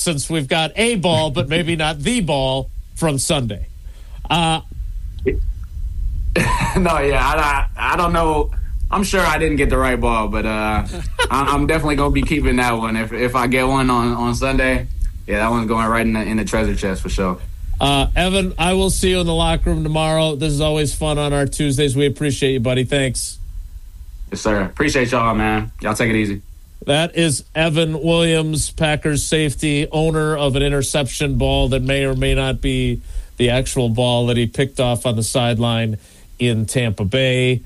since we've got a ball, but maybe not the ball from Sunday. No, yeah, I don't know. I'm sure I didn't get the right ball, but I'm definitely going to be keeping that one. If I get one on Sunday, yeah, that one's going right in the treasure chest for sure. Evan, I will see you in the locker room tomorrow. This is always fun on our Tuesdays. We appreciate you, buddy. Thanks. Yes, sir. Appreciate y'all, man. Y'all take it easy. That is Evan Williams, Packers safety, owner of an interception ball that may or may not be the actual ball that he picked off on the sideline in Tampa Bay.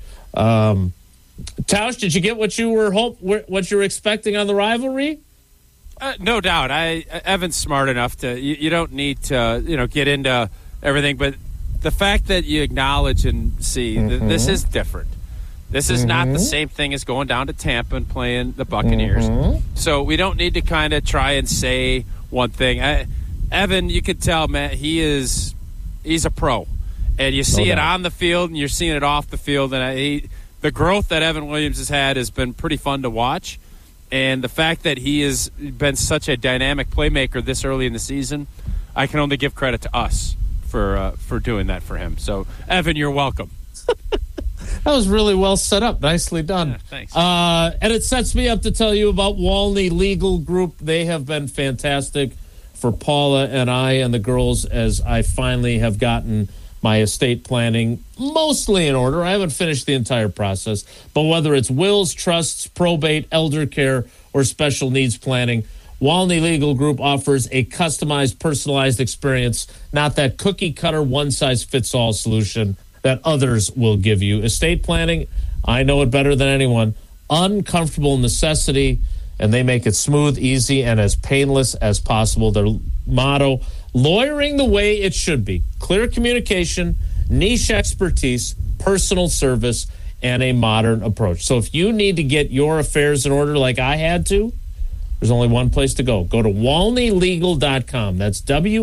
Tausch, did you get what you were expecting on the rivalry? No doubt. Evan's smart enough to. You don't need to get into everything, but the fact that you acknowledge and see that this is different. This is not the same thing as going down to Tampa and playing the Buccaneers. So we don't need to kind of try and say one thing. Evan, you could tell, man, he's a pro, and you see it on the field and you're seeing it off the field, and the growth that Evan Williams has been pretty fun to watch. And the fact that he has been such a dynamic playmaker this early in the season, I can only give credit to us for doing that for him. So, Evan, you're welcome. That was really well set up. Nicely done. Yeah, thanks. And it sets me up to tell you about Walney Legal Group. They have been fantastic for Paula and I and the girls as I finally have gotten my estate planning mostly in order. I haven't finished the entire process. But whether it's wills, trusts, probate, elder care, or special needs planning, Walney Legal Group offers a customized, personalized experience, not that cookie-cutter, one-size-fits-all solution that others will give you. Estate planning, I know it better than anyone, uncomfortable necessity, and they make it smooth, easy, and as painless as possible. Their motto, lawyering the way it should be. Clear communication, niche expertise, personal service, and a modern approach. So if you need to get your affairs in order like I had to, there's only one place to go. Go to WalneyLegal.com. That's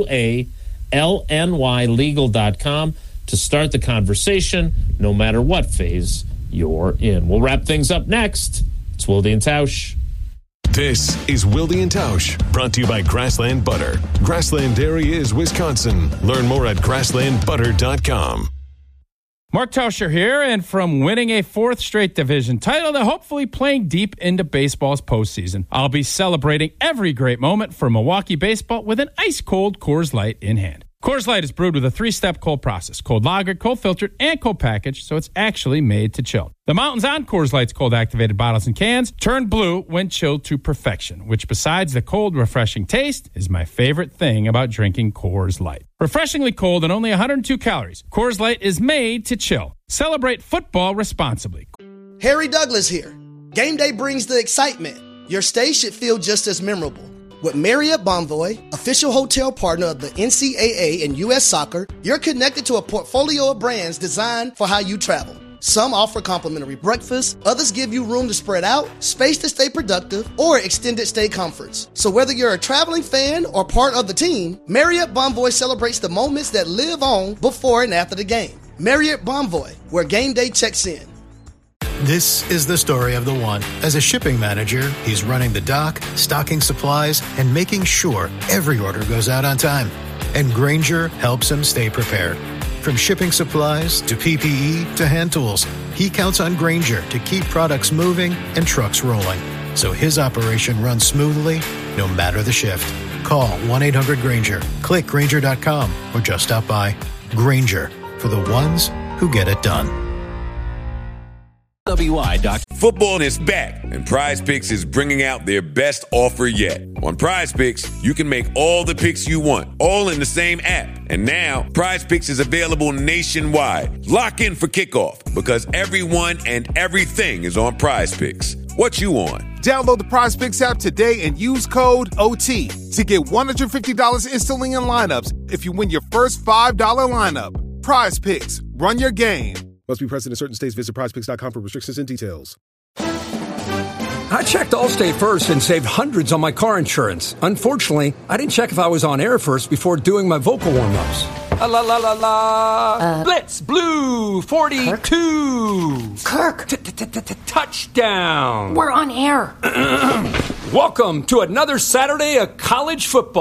WALNY legal.com to start the conversation, no matter what phase you're in. We'll wrap things up next. It's Wilde and Tausch. This is Wilde and Tausch, brought to you by Grassland Butter. Grassland Dairy is Wisconsin. Learn more at grasslandbutter.com. Mark Tauscher here, and from winning a fourth straight division title to hopefully playing deep into baseball's postseason, I'll be celebrating every great moment for Milwaukee baseball with an ice-cold Coors Light in hand. Coors Light is brewed with a 3-step cold process: cold lagered, cold filtered, and cold packaged, so it's actually made to chill. The mountains on Coors Light's cold activated bottles and cans turn blue when chilled to perfection, which besides the cold, refreshing taste, is my favorite thing about drinking Coors Light. Refreshingly cold and only 102 calories, Coors Light is made to chill. Celebrate football responsibly. Harry Douglas here. Game day brings the excitement. Your stay should feel just as memorable. With Marriott Bonvoy, official hotel partner of the NCAA and U.S. Soccer, you're connected to a portfolio of brands designed for how you travel. Some offer complimentary breakfast, others give you room to spread out, space to stay productive, or extended stay comforts. So whether you're a traveling fan or part of the team, Marriott Bonvoy celebrates the moments that live on before and after the game. Marriott Bonvoy, where game day checks in. This is the story of the one. As a shipping manager, he's running the dock, stocking supplies, and making sure every order goes out on time. And Grainger helps him stay prepared. From shipping supplies to PPE to hand tools, he counts on Grainger to keep products moving and trucks rolling, so his operation runs smoothly no matter the shift. Call 1-800-GRAINGER, click Grainger.com, or just stop by. Grainger, for the ones who get it done. Football is back, and Prize Picks is bringing out their best offer yet. On Prize Picks, you can make all the picks you want, all in the same app. And now, Prize Picks is available nationwide. Lock in for kickoff, because everyone and everything is on Prize Picks. What you on? Download the Prize Picks app today and use code OT to get $150 instantly in lineups if you win your first $5 lineup. Prize Picks. Run your game. Must be present in certain states. Visit prizepicks.com for restrictions and details. I checked Allstate first and saved hundreds on my car insurance. Unfortunately, I didn't check if I was on air first before doing my vocal warm-ups. La la la la. Blitz Blue 42. Kirk. Touchdown. We're on air. Welcome to another Saturday of college football.